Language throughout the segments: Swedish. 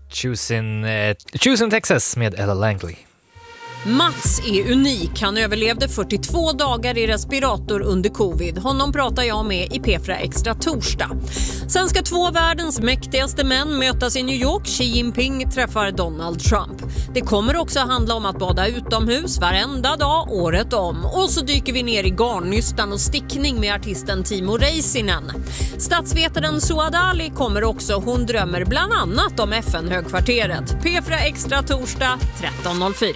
Choosing Texas med Ella Langley. Mats är unik. Han överlevde 42 dagar i respirator under covid. Honom pratar jag med i P4 Extra torsdag. Sen ska 2 världens mäktigaste män mötas i New York. Xi Jinping träffar Donald Trump. Det kommer också handla om att bada utomhus varenda dag, året om. Och så dyker vi ner i garnnystan och stickning med artisten Timo Räisänen. Statsvetaren Suad Ali kommer också. Hon drömmer bland annat om FN-högkvarteret. P4 Extra torsdag 13.04.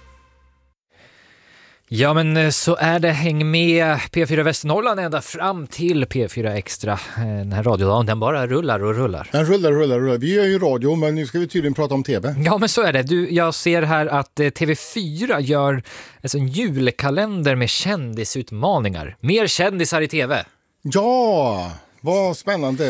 Ja, men så är det. Häng med P4 Västernorrland ända fram till P4 Extra. Den här radiodagen, den bara rullar och rullar. Den rullar. Vi gör ju radio, men nu ska vi tydligen prata om tv. Ja, men så är det. Jag ser här att TV4 gör en julkalender med kändisutmaningar. Mer kändisar i tv. Ja, vad spännande.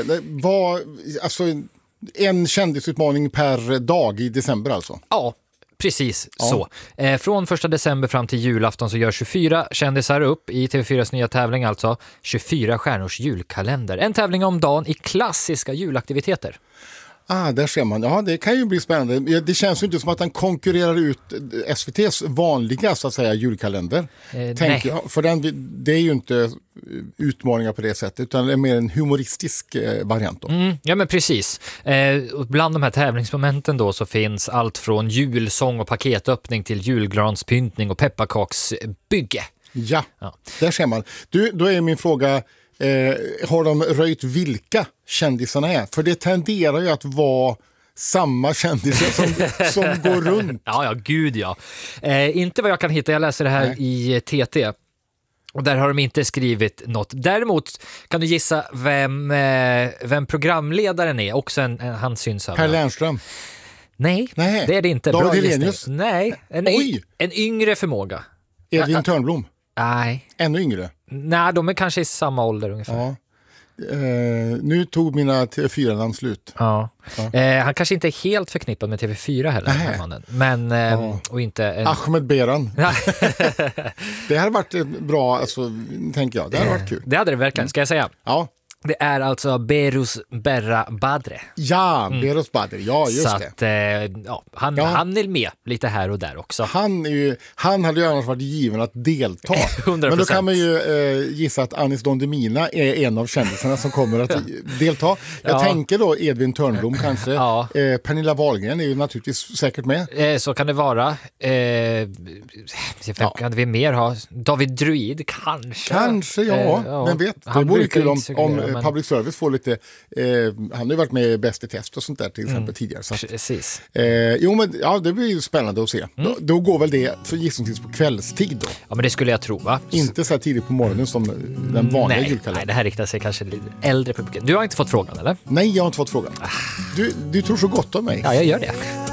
En kändisutmaning per dag i december alltså. Ja. Precis så. Från 1 december fram till julafton så gör 24 kändisar upp i TV4s nya tävling, alltså 24 stjärnors julkalender. En tävling om dagen i klassiska julaktiviteter. Där ser man. Ja, det kan ju bli spännande. Det känns ju inte som att den konkurrerar ut SVT:s vanliga, så att säga, julkalender. Tänker jag. För det är ju inte utmaningar på det sättet, utan det är mer en humoristisk variant då. Ja, men precis. Bland de här tävlingsmomenten då så finns allt från julsång och paketöppning till julgranspyntning och pepparkaksbygge. Ja, där ser man. Då är min fråga... har de röjt vilka kändisarna är? För det tenderar ju att vara samma kändisar som går runt. Ja, gud ja. Inte vad jag kan hitta. Jag läser det här i TT. Och där har de inte skrivit något. Däremot kan du gissa vem programledaren är. Också han syns här. Per Lernström. Nej, det är det inte. David Hellenius. Nej, en yngre förmåga. Edvin Törnblom. Nej. Ännu yngre. Nej, de är kanske i samma ålder ungefär. Ja. Nu tog mina TV4-namn slut. Ja. Han kanske inte är helt förknippad med TV4 heller, den här mannen. Men, och inte... Ahmed Beran. Det hade varit bra, tänker jag. Det hade varit kul. Det hade det verkligen, ska jag säga. Ja. Det är alltså Behrouz Berra Badre. Ja, Behrouz Badre. Ja, just så det. Han är med lite här och där också. Han hade ju annars varit given att delta. 100%. Men då kan man ju gissa att Anis Don Demina är en av kändisarna som kommer att delta. Jag tänker då Edvin Törnblom kanske. Ja. Pernilla Wahlgren är ju naturligtvis säkert med. Så kan det vara. Kan vi mer ha? David Druid kanske. Kanske, ja. Men vet, det vore kul om public service får lite... han har ju varit med i Bäst i test och sånt där till exempel tidigare. Så att, precis. Det blir ju spännande att se. Då går väl det för gissningsvis på kvällstid då? Ja, men det skulle jag tro, va? Inte så här tidigt på morgonen som den vanliga julkalendern. Nej, det här riktar sig kanske lite äldre publiken. Du har inte fått frågan, eller? Nej, jag har inte fått frågan. Du tror så gott om mig. Ja, jag gör det.